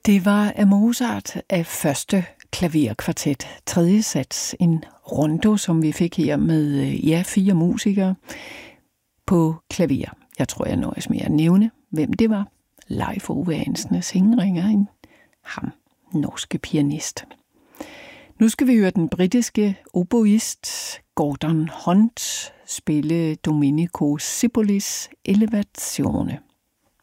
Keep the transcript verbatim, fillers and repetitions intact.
Det var af Mozart af første klaverkvartet, tredje sats, en rondo, som vi fik her med ja, fire musikere på klaver. Jeg tror, jeg nøjes med at nævne, hvem det var. Leif Ove Andsnes Hingringeren, ham, norske pianist. Nu skal vi høre den britiske oboist Gordon Hunt spille Domenico Cipolis Elevazione.